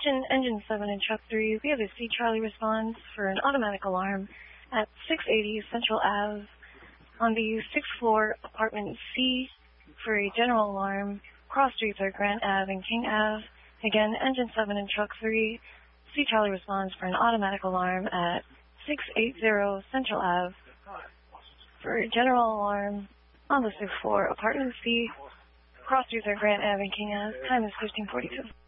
Attention Engine 7 and Truck 3, we have a C Charlie response for an automatic alarm at 680 Central Ave on the 6th floor, apartment C, for a general alarm. Cross streets are Grant Ave and King Ave. Again, Engine 7 and Truck 3, C Charlie responds for an automatic alarm at 680 Central Ave for a general alarm on the 6th floor, apartment C. Cross streets are Grant Ave and King Ave. Time is 15:42.